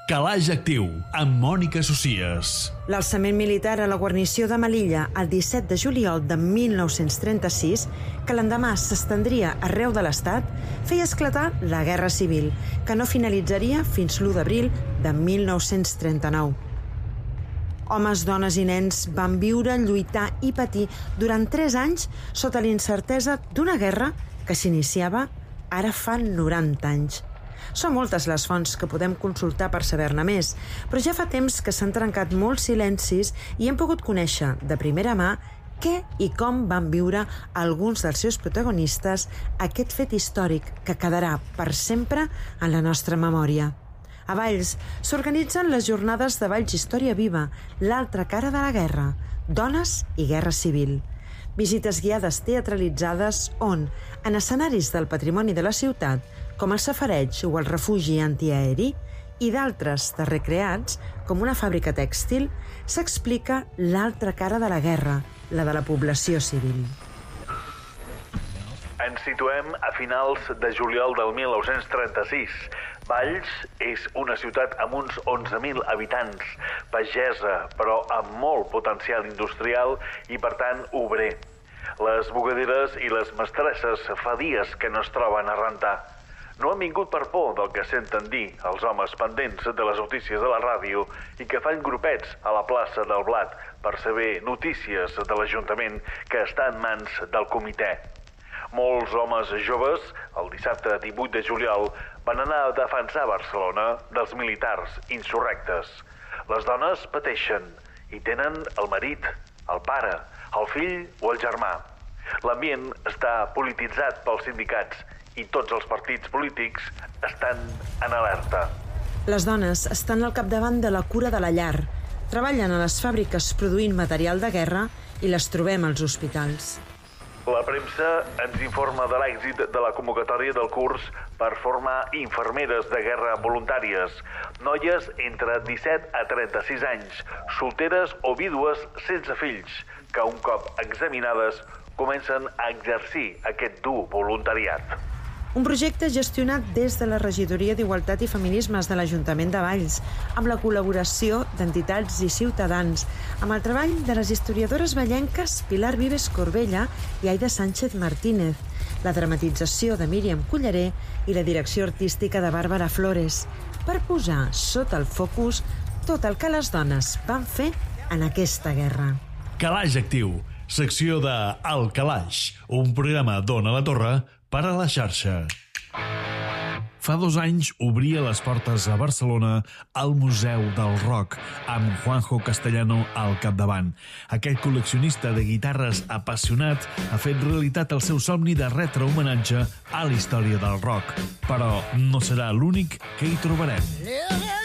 Calaix Actiu, amb Mònica Socies. L'alçament militar a la guarnició de Melilla el 17 de juliol de 1936, que l'endemà s'estendria arreu de l'Estat, feia esclatar la Guerra Civil, que no finalitzaria fins l'1 d'abril de 1939. Homes, dones i nens van viure, lluitar i patir durant 3 anys sota l'incertesa d'una guerra que s'iniciava ara fa 90 anys. Són moltes les fonts que podem consultar per saber-ne més, però ja fa temps que s'han trencat molts silencis i hem pogut conèixer de primera mà què i com van viure alguns dels seus protagonistes aquest fet històric que quedarà per sempre en la nostra memòria. A Valls s'organitzen les jornades de Valls Història Viva, l'altra cara de la guerra, dones i guerra civil. Visites guiades teatralitzades on, en escenaris del patrimoni de la ciutat, com el safareig o el refugi antiaeri, i d'altres de recreats, com una fàbrica tèxtil, s'explica l'altra cara de la guerra, la de la població civil. Ens situem a finals de juliol del 1936. Valls és una ciutat amb uns 11.000 habitants, pagesa, però amb molt potencial industrial i, per tant, obrer. Les bugaderes i les mestresses fa dies que no es troben a rentar. No han vingut per por del que senten dir els homes pendents de les notícies de la ràdio i que fan grupets a la plaça del Blat per saber notícies de l'Ajuntament que està en mans del comitè. Molts homes joves, el dissabte 18 de juliol, van anar a defensar Barcelona dels militars insurrectes. Les dones pateixen i tenen el marit, el pare, el fill o el germà. L'ambient està polititzat pels sindicats i tots els partits polítics estan en alerta. Les dones estan al capdavant de la cura de la llar, treballen a les fàbriques produint material de guerra i les trobem als hospitals. La premsa ens informa de l'èxit de la convocatòria del curs per formar infermeres de guerra voluntàries, noies entre 17 a 36 anys, solteres o vídues sense fills, que un cop examinades comencen a exercir aquest dur voluntariat. Un projecte gestionat des de la Regidoria d'Igualtat i Feminismes de l'Ajuntament de Valls, amb la col·laboració d'entitats i ciutadans, amb el treball de les historiadores vallenques Pilar Vives Corbella i Aida Sánchez Martínez, la dramatització de Míriam Culleré i la direcció artística de Bàrbara Flores, per posar sota el focus tot el que les dones van fer en aquesta guerra. Calaix Actiu, secció de El Calaix, un programa d'Ona la Torre per a la xarxa. Fa 2 anys obria les portes a Barcelona el Museu del Rock, amb Juanjo Castellano al capdavant. Aquest col·leccionista de guitarres apassionat ha fet realitat el seu somni de retre homenatge a la història del rock. Però no serà l'únic que hi trobarem.